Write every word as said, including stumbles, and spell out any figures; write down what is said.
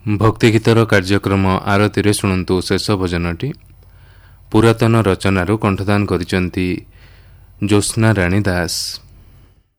ଭକ୍ତିଗୀତର କାର୍ଯ୍ୟକ୍ରମ ଆରତୀରେ ଶୁଣନ୍ତୁ ଶେଷ ଭଜନଟି। ପୁରାତନ ରଚନାରୁ କଣ୍ଠଦାନ କରିଛନ୍ତି ଜ୍ୟୋତ୍ସ୍ନା ରାଣୀ ଦାସ।